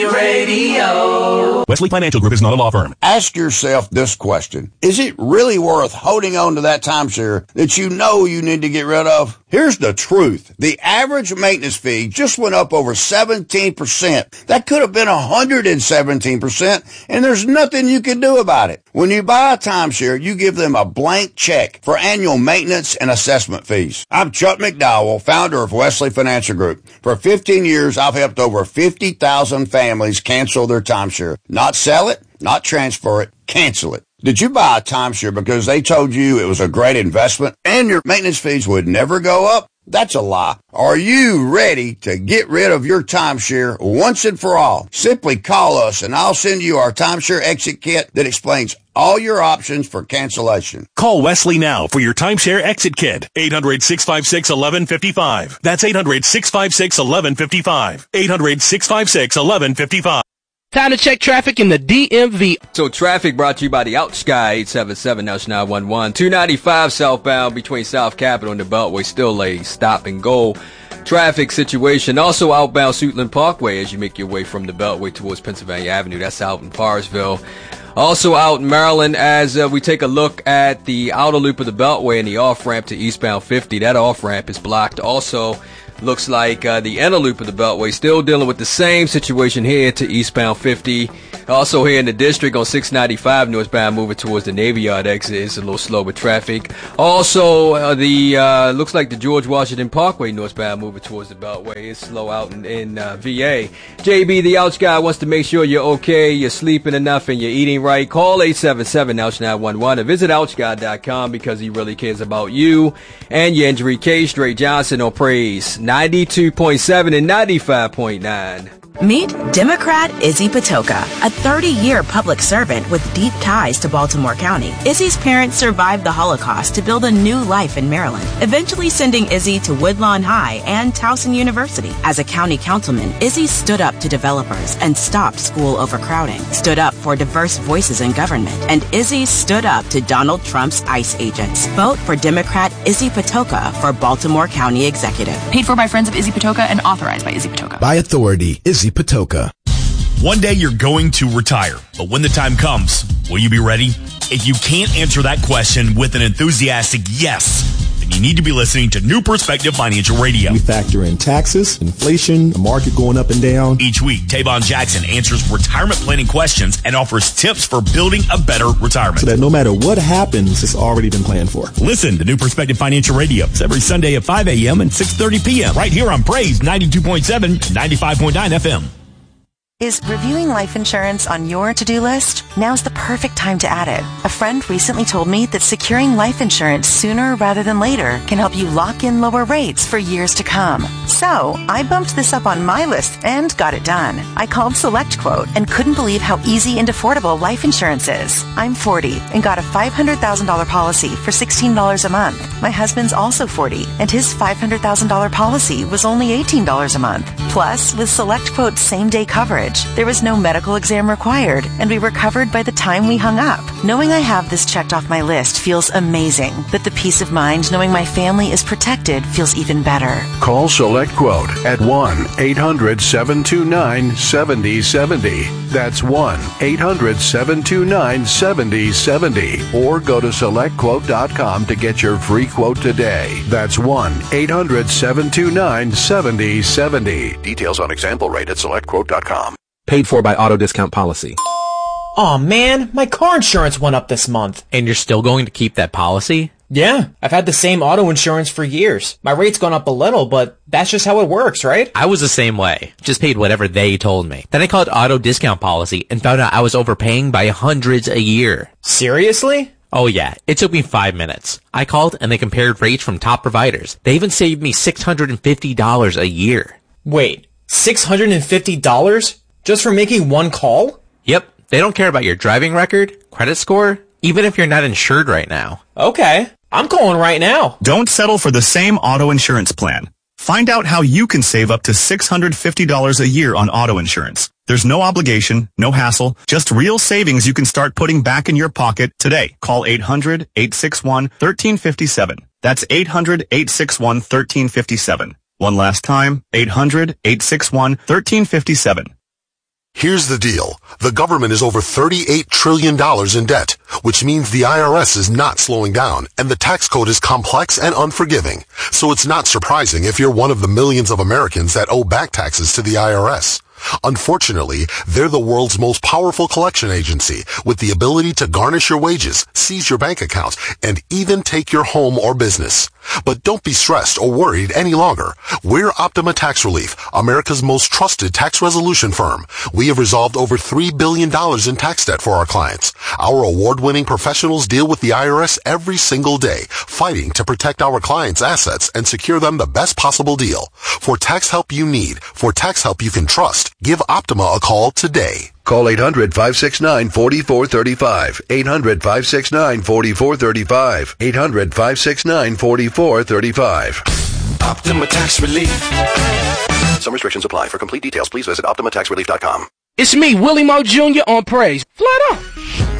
Radio. Wesley Financial Group is not a law firm. Ask yourself this question. Is it really worth holding on to that timeshare that you know you need to get rid of? Here's the truth. The average maintenance fee just went up over 17%. That could have been 117%, and there's nothing you can do about it. When you buy a timeshare, you give them a blank check for annual maintenance and assessment fees. I'm Chuck McDowell, founder of Wesley Financial Group. For 15 years, I've helped over 50,000 families cancel their timeshare. Not sell it, not transfer it, cancel it. Did you buy a timeshare because they told you it was a great investment and your maintenance fees would never go up? That's a lie. Are you ready to get rid of your timeshare once and for all? Simply call us and I'll send you our timeshare exit kit that explains all your options for cancellation. Call Wesley now for your timeshare exit kit. 800-656-1155. That's 800-656-1155. 800-656-1155. Time to check traffic in the DMV. So traffic brought to you by the Outsky 877 now 911. 295 southbound between South Capitol and the Beltway, still a stop and go traffic situation. Also outbound Suitland Parkway as you make your way from the Beltway towards Pennsylvania Avenue. That's out in Parsville. Also out in Maryland as we take a look at the outer loop of the Beltway and the off-ramp to eastbound 50. That off-ramp is blocked. Also, looks like the inner loop of the Beltway still dealing with the same situation here to eastbound 50. Also here in the district on 695 northbound moving towards the Navy Yard exit is a little slow with traffic. Also looks like the George Washington Parkway northbound moving towards the Beltway is slow out in VA. JB the Ouch Guy wants to make sure you're okay, you're sleeping enough, and you're eating right. Call 877-OUCH-911 and visit OuchGuy.com because he really cares about you and your injury case. Straight Johnson on Praise 92.7 and 95.9. Meet Democrat Izzy Patoka, a 30-year public servant with deep ties to Baltimore County. Izzy's parents survived the Holocaust to build a new life in Maryland, eventually sending Izzy to Woodlawn High and Towson University. As a county councilman, Izzy stood up to developers and stopped school overcrowding, stood up for diverse voices in government, and Izzy stood up to Donald Trump's ICE agents. Vote for Democrat Izzy Patoka for Baltimore County Executive. Paid for by Friends of Izzy Patoka and authorized by Izzy Patoka. By authority, Izzy Patoka. One day you're going to retire, but when the time comes, will you be ready? If you can't answer that question with an enthusiastic yes, then you need to be listening to New Perspective Financial Radio. We factor in taxes, inflation, the market going up and down. Each week, Tavon Jackson answers retirement planning questions and offers tips for building a better retirement. So that no matter what happens, it's already been planned for. Listen to New Perspective Financial Radio. It's every Sunday at 5 a.m. and 6:30 p.m. right here on Praise 92.7 and 95.9 FM. Is reviewing life insurance on your to-do list? Now's the perfect time to add it. A friend recently told me that securing life insurance sooner rather than later can help you lock in lower rates for years to come. So, I bumped this up on my list and got it done. I called SelectQuote and couldn't believe how easy and affordable life insurance is. I'm 40 and got a $500,000 policy for $16 a month. My husband's also 40 and his $500,000 policy was only $18 a month. Plus, with SelectQuote's same-day coverage, there was no medical exam required, and we were covered by the time we hung up. Knowing I have this checked off my list feels amazing, but the peace of mind knowing my family is protected feels even better. Call SelectQuote at 1-800-729-7070. That's 1-800-729-7070. Or go to SelectQuote.com to get your free quote today. That's 1-800-729-7070. Details on example rate at SelectQuote.com. Paid for by Auto Discount Policy. Aw, man, my car insurance went up this month. And you're still going to keep that policy? Yeah, I've had the same auto insurance for years. My rate's gone up a little, but that's just how it works, right? I was the same way. Just paid whatever they told me. Then I called Auto Discount Policy and found out I was overpaying by hundreds a year. Seriously? Oh yeah, it took me 5 minutes. I called and they compared rates from top providers. They even saved me $650 a year. Wait, $650? Just for making one call? Yep. They don't care about your driving record, credit score, even if you're not insured right now. Okay. I'm calling right now. Don't settle for the same auto insurance plan. Find out how you can save up to $650 a year on auto insurance. There's no obligation, no hassle, just real savings you can start putting back in your pocket today. Call 800-861-1357. That's 800-861-1357. One last time, 800-861-1357. Here's the deal. The government is over $38 trillion in debt, which means the IRS is not slowing down, and the tax code is complex and unforgiving. So it's not surprising if you're one of the millions of Americans that owe back taxes to the IRS. Unfortunately, they're the world's most powerful collection agency with the ability to garnish your wages, seize your bank accounts, and even take your home or business. But don't be stressed or worried any longer. We're Optima Tax Relief, America's most trusted tax resolution firm. We have resolved over $3 billion in tax debt for our clients. Our award-winning professionals deal with the IRS every single day, fighting to protect our clients' assets and secure them the best possible deal. For tax help you need, for tax help you can trust, give Optima a call today. Call 800-569-4435. 800-569-4435. 800-569-4435. Optima Tax Relief. Some restrictions apply. For complete details, please visit OptimaTaxRelief.com. It's me, Willie Moe Jr. on Praise. Flat out.